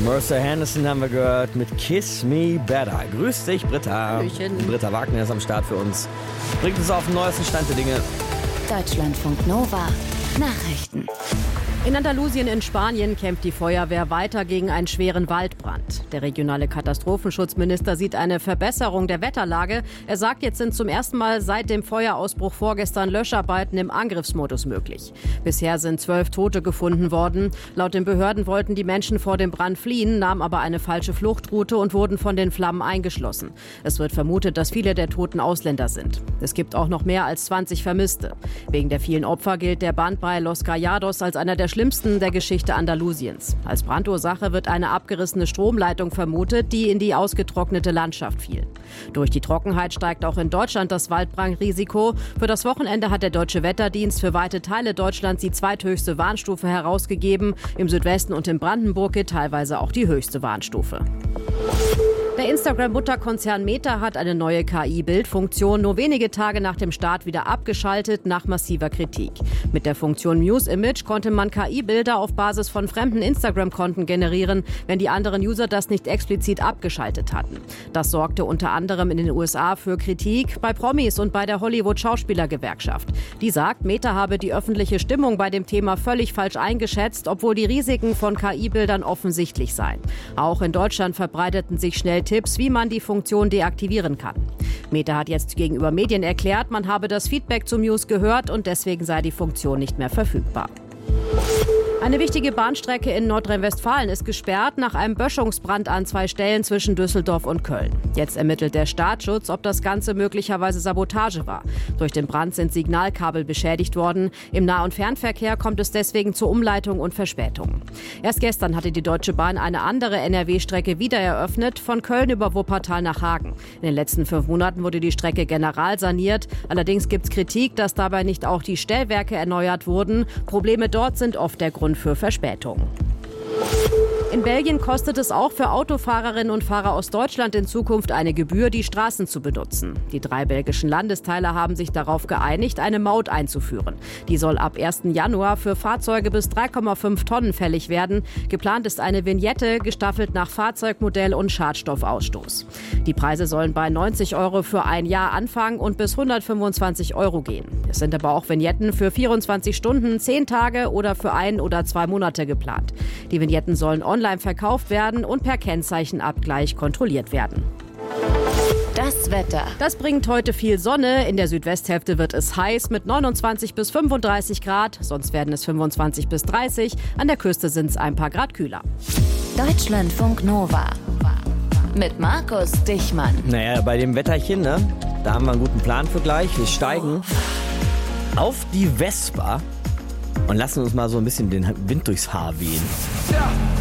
Mercer Henderson haben wir gehört mit Kiss Me Better. Grüß dich, Britta. Hallöchen. Britta Wagner ist am Start für uns. Bringt uns auf den neuesten Stand der Dinge. Deutschlandfunk Nova. Nachrichten. In Andalusien in Spanien kämpft die Feuerwehr weiter gegen einen schweren Waldbrand. Der regionale Katastrophenschutzminister sieht eine Verbesserung der Wetterlage. Er sagt, jetzt sind zum ersten Mal seit dem Feuerausbruch vorgestern Löscharbeiten im Angriffsmodus möglich. Bisher sind 12 Tote gefunden worden. Laut den Behörden wollten die Menschen vor dem Brand fliehen, nahmen aber eine falsche Fluchtroute und wurden von den Flammen eingeschlossen. Es wird vermutet, dass viele der Toten Ausländer sind. Es gibt auch noch mehr als 20 Vermisste. Wegen der vielen Opfer gilt der Brandbrei Los Callados als einer der schlimmsten der Geschichte Andalusiens. Als Brandursache wird eine abgerissene Stromleitung vermutet, die in die ausgetrocknete Landschaft fiel. Durch die Trockenheit steigt auch in Deutschland das Waldbrandrisiko. Für das Wochenende hat der Deutsche Wetterdienst für weite Teile Deutschlands die zweithöchste Warnstufe herausgegeben. Im Südwesten und in Brandenburg gilt teilweise auch die höchste Warnstufe. Der Instagram-Mutterkonzern Meta hat eine neue KI-Bildfunktion nur wenige Tage nach dem Start wieder abgeschaltet, nach massiver Kritik. Mit der Funktion Muse Image konnte man KI-Bilder auf Basis von fremden Instagram-Konten generieren, wenn die anderen User das nicht explizit abgeschaltet hatten. Das sorgte unter anderem in den USA für Kritik bei Promis und bei der Hollywood-Schauspielergewerkschaft. Die sagt, Meta habe die öffentliche Stimmung bei dem Thema völlig falsch eingeschätzt, obwohl die Risiken von KI-Bildern offensichtlich seien. Auch in Deutschland verbreiteten sich schnell Tipps, wie man die Funktion deaktivieren kann. Meta hat jetzt gegenüber Medien erklärt, man habe das Feedback zu Muse gehört und deswegen sei die Funktion nicht mehr verfügbar. Eine wichtige Bahnstrecke in Nordrhein-Westfalen ist gesperrt nach einem Böschungsbrand an 2 Stellen zwischen Düsseldorf und Köln. Jetzt ermittelt der Staatsschutz, ob das Ganze möglicherweise Sabotage war. Durch den Brand sind Signalkabel beschädigt worden. Im Nah- und Fernverkehr kommt es deswegen zu Umleitungen und Verspätungen. Erst gestern hatte die Deutsche Bahn eine andere NRW-Strecke wieder eröffnet, von Köln über Wuppertal nach Hagen. In den letzten 5 Monaten wurde die Strecke general saniert. Allerdings gibt es Kritik, dass dabei nicht auch die Stellwerke erneuert wurden. Probleme dort sind oft der Grund für Verspätungen. In Belgien kostet es auch für Autofahrerinnen und Fahrer aus Deutschland in Zukunft eine Gebühr, die Straßen zu benutzen. Die 3 belgischen Landesteile haben sich darauf geeinigt, eine Maut einzuführen. Die soll ab 1. Januar für Fahrzeuge bis 3,5 Tonnen fällig werden. Geplant ist eine Vignette, gestaffelt nach Fahrzeugmodell und Schadstoffausstoß. Die Preise sollen bei 90 € für ein Jahr anfangen und bis 125 € gehen. Es sind aber auch Vignetten für 24 Stunden, 10 Tage oder für 1 oder 2 Monate geplant. Die Vignetten sollen online verkauft werden und per Kennzeichenabgleich kontrolliert werden. Das Wetter. Das bringt heute viel Sonne. In der Südwesthälfte wird es heiß mit 29 bis 35 Grad. Sonst werden es 25 bis 30. An der Küste sind es ein paar Grad kühler. Deutschlandfunk Nova. Mit Markus Dichmann. Naja, bei dem Wetterchen, ne? Da haben wir einen guten Plan für gleich. Wir steigen auf die Vespa und lassen uns mal so ein bisschen den Wind durchs Haar wehen. Ja.